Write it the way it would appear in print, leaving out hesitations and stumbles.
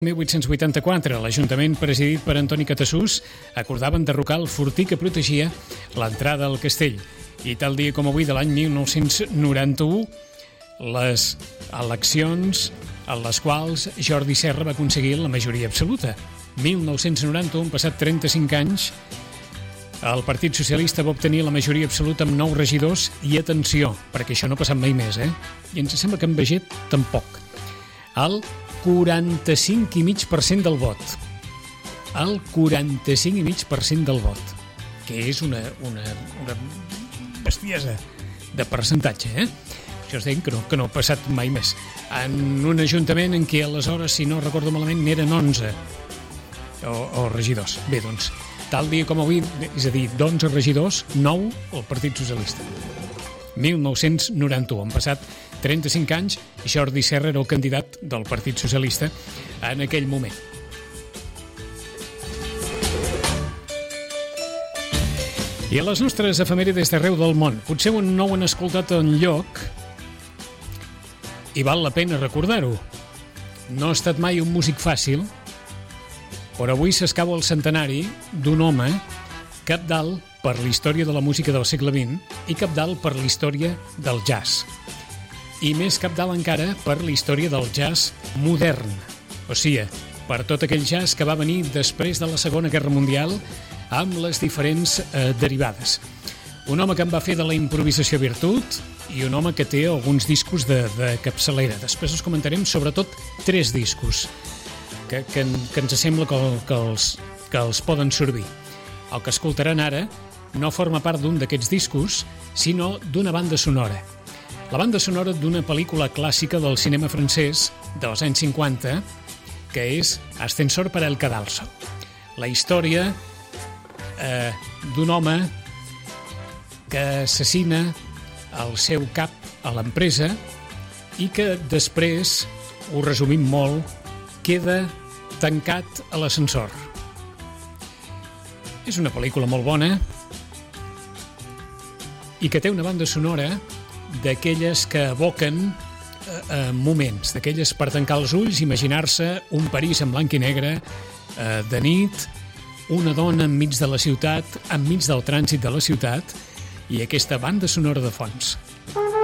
1884, l'Ajuntament presidit per Antoni Catassús acordava enderrocar el fortí que protegia l'entrada al castell. I tal dia com avui de l'any 1991, les eleccions en les quals Jordi Serra va aconseguir la majoria absoluta. 1991, passat 35 anys, el Partit Socialista va obtenir la majoria absoluta amb 9 regidors i, atenció, perquè això no ha passat mai més, I ens sembla que en Veget tampoc. El 45,5% del vot. El 45,5% del vot. Que és una bestiesa de percentatge, Això es deia que no ha passat mai més. En un ajuntament en què aleshores, si no recordo malament, n'eren 11 o regidors. Bé, doncs, tal dia com avui, és a dir, d'11 regidors, 9 el Partit Socialista. 1991, han passat 35 anys, Jordi Serra era el candidat del Partit Socialista en aquell moment. I a les nostres efemèrides d'arreu del món, potser no ho han escoltat enlloc i val la pena recordar-ho. No ha estat mai un músic fàcil, però avui s'escau el centenari d'un home cabdal per la història de la música del segle XX i cabdal per la història del jazz. I més cabdal encara per la història del jazz modern, o sigui, per tot aquell jazz que va venir després de la Segona Guerra Mundial amb les diferents derivades. Un home que en va fer de la improvisació virtut i un home que té alguns discos de capçalera. Després us comentarem sobretot 3 discos que ens sembla que els poden servir. El que escoltaran ara no forma part d'un d'aquests discos, sinó d'una banda sonora. La banda sonora d'una pel·lícula clàssica del cinema francès dels anys 50, que és Ascensor para el Cadalso. La història d'un home que assassina el seu cap a l'empresa i que després, ho resumim molt, queda tancat a l'ascensor. És una pel·lícula molt bona i que té una banda sonora d'aquelles que evoquen moments, d'aquelles per tancar els ulls, imaginar-se un París en blanc i negre, de nit, una dona enmig de la ciutat, enmig del trànsit de la ciutat, i aquesta banda sonora de fons.